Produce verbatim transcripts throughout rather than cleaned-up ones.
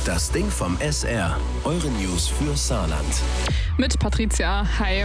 Das Ding vom S R. Eure News für Saarland. Mit Patricia. Hi.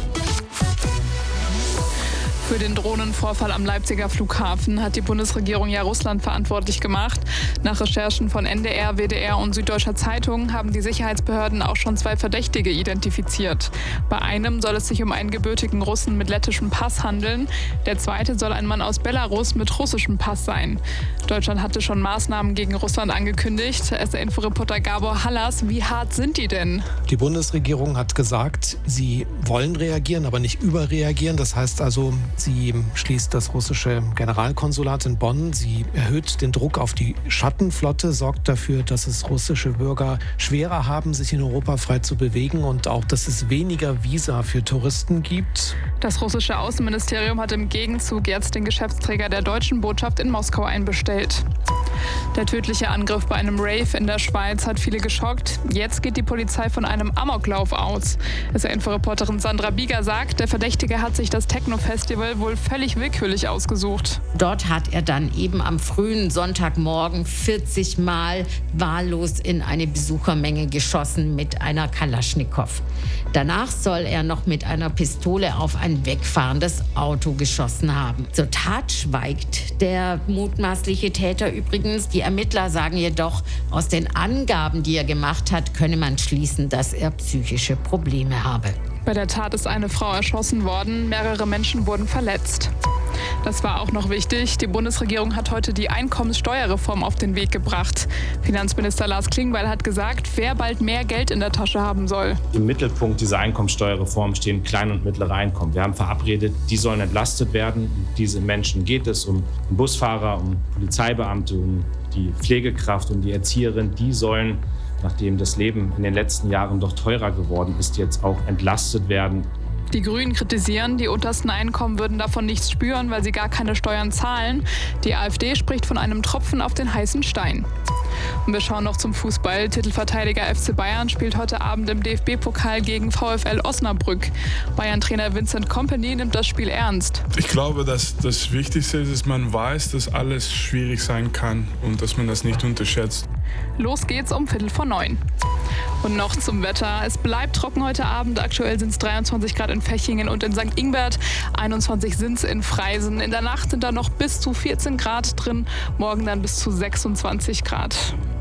Für den Drohnenvorfall am Leipziger Flughafen hat die Bundesregierung ja Russland verantwortlich gemacht. Nach Recherchen von N D R, W D R und Süddeutscher Zeitung haben die Sicherheitsbehörden auch schon zwei Verdächtige identifiziert. Bei einem soll es sich um einen gebürtigen Russen mit lettischem Pass handeln. Der zweite soll ein Mann aus Belarus mit russischem Pass sein. Deutschland hatte schon Maßnahmen gegen Russland angekündigt. S R-Inforeporter Gabor Hallas, wie hart sind die denn? Die Bundesregierung hat gesagt, sie wollen reagieren, aber nicht überreagieren. Das heißt also, sie schließt das russische Generalkonsulat in Bonn. Sie erhöht den Druck auf die Schattenflotte, sorgt dafür, dass es russische Bürger schwerer haben, sich in Europa frei zu bewegen und auch, dass es weniger Visa für Touristen gibt. Das russische Außenministerium hat im Gegenzug jetzt den Geschäftsträger der deutschen Botschaft in Moskau einbestellt. Der tödliche Angriff bei einem Rave in der Schweiz hat viele geschockt. Jetzt geht die Polizei von einem Amoklauf aus. S R-Inforeporterin Sandra Bieger sagt, der Verdächtige hat sich das Techno-Festival wohl völlig willkürlich ausgesucht. Dort hat er dann eben am frühen Sonntagmorgen vierzig Mal wahllos in eine Besuchermenge geschossen mit einer Kalaschnikow. Danach soll er noch mit einer Pistole auf ein wegfahrendes Auto geschossen haben. Zur Tat schweigt der mutmaßliche Täter übrigens. Die Ermittler sagen jedoch, aus den Angaben, die er gemacht hat, könne man schließen, dass er psychische Probleme habe. Bei der Tat ist eine Frau erschossen worden, mehrere Menschen wurden verletzt. Das war auch noch wichtig. Die Bundesregierung hat heute die Einkommenssteuerreform auf den Weg gebracht. Finanzminister Lars Klingbeil hat gesagt, wer bald mehr Geld in der Tasche haben soll. Im Mittelpunkt dieser Einkommenssteuerreform stehen kleine und mittlere Einkommen. Wir haben verabredet, die sollen entlastet werden. Um diese Menschen geht es, um Busfahrer, um Polizeibeamte, um die Pflegekraft, um die Erzieherin. Die sollen, nachdem das Leben in den letzten Jahren doch teurer geworden ist, jetzt auch entlastet werden. Die Grünen kritisieren, die untersten Einkommen würden davon nichts spüren, weil sie gar keine Steuern zahlen. Die AfD spricht von einem Tropfen auf den heißen Stein. Und wir schauen noch zum Fußball. Titelverteidiger F C Bayern spielt heute Abend im D F B-Pokal gegen VfL Osnabrück. Bayern-Trainer Vincent Kompany nimmt das Spiel ernst. Ich glaube, dass das Wichtigste ist, dass man weiß, dass alles schwierig sein kann und dass man das nicht unterschätzt. Los geht's um Viertel vor neun. Und noch zum Wetter. Es bleibt trocken heute Abend. Aktuell sind es dreiundzwanzig Grad in Fechingen und in Sankt Ingbert. einundzwanzig sind es in Freisen. In der Nacht sind da noch bis zu vierzehn Grad drin. Morgen dann bis zu sechsundzwanzig Grad.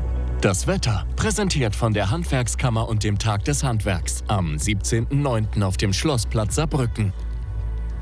Das Wetter, präsentiert von der Handwerkskammer und dem Tag des Handwerks. Am siebzehnten neunten auf dem Schlossplatz Saarbrücken.